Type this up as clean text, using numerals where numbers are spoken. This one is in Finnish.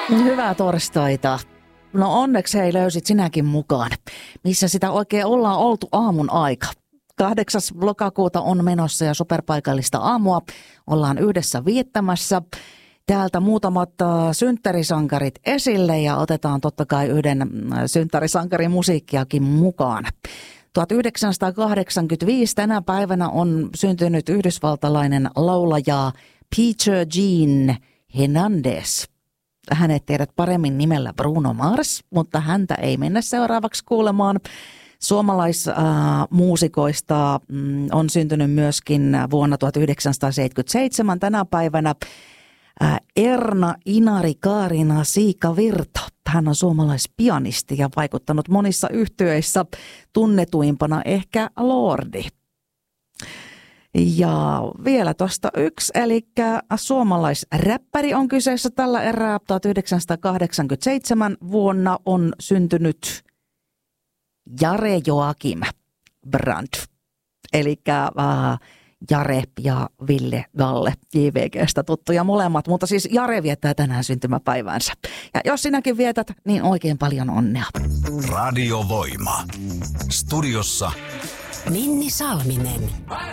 Hyvää torstaita. No onneksi hei löysit sinäkin mukaan. Missä sitä oikein ollaan oltu aamun aika. 8. lokakuuta on menossa ja superpaikallista aamua ollaan yhdessä viettämässä. Täältä muutamat synttärisankarit esille ja otetaan totta kai yhden synttärisankarin musiikkiakin mukaan. 1985 tänä päivänä on syntynyt yhdysvaltalainen laulaja Peter Gene Hernandez. Hänet tiedät paremmin nimellä Bruno Mars, mutta häntä ei mennä seuraavaksi kuulemaan. Suomalaismuusikoista on syntynyt myöskin vuonna 1977 tänä päivänä Erna Inari Kaarina Siikavirta. Hän on suomalaispianisti ja vaikuttanut monissa yhtyeissä, tunnetuimpana ehkä Lordi. Ja vielä tuosta yksi, eli suomalaisräppäri on kyseessä tällä erää. 1987 vuonna on syntynyt Jare Joakim Brand, eli Jare ja Ville Galle, JVGstä tuttuja molemmat, mutta siis Jare viettää tänään syntymäpäivänsä. Ja jos sinäkin vietät, niin oikein paljon onnea. Radio Voima. Studiossa Minni Salminen.